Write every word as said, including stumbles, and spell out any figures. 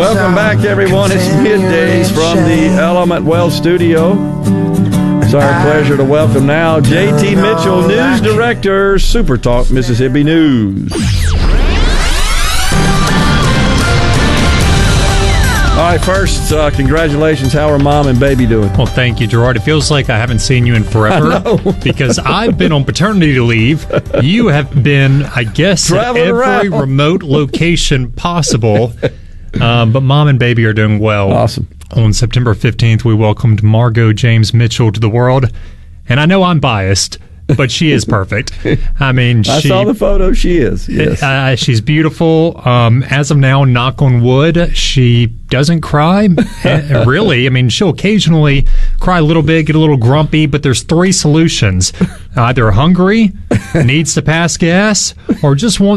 Welcome back, everyone. It's Middays from the Element Wealth Studio. It's our pleasure to welcome now J T Mitchell, News Director, Super Talk Mississippi News. All right, first, uh, congratulations. How are Mom and Baby doing? Well, thank you, Gerard. It feels like I haven't seen you in forever because I've been on paternity leave. You have been, I guess, Traveling at every around. remote location possible. Um, but Mom and Baby are doing well. Awesome. On September fifteenth, we welcomed Margot James Mitchell to the world. And I know I'm biased, but she is perfect. I mean, I she, saw the photo. She is. Yes. Uh, she's beautiful. Um, as of now, knock on wood, she doesn't cry. Uh, really, I mean, she'll occasionally cry a little bit, get a little grumpy, but there's three solutions. Either hungry, needs to pass gas, or just wants